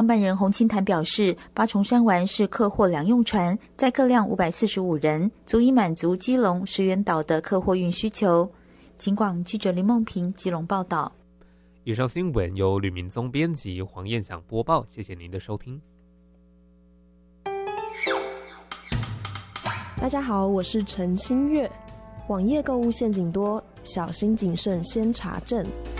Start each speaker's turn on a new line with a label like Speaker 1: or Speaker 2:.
Speaker 1: 办人洪清潭表示，八重山丸是客货两用船，载客量545人，足以满足基隆、石原岛的客货运需求。警广记者林梦平基隆报道。
Speaker 2: 以上新闻由吕明宗编辑，黄燕祥播报，谢谢您的收听。
Speaker 3: 大家好，我是陈新月。网页购物陷阱多，小心谨慎先查证。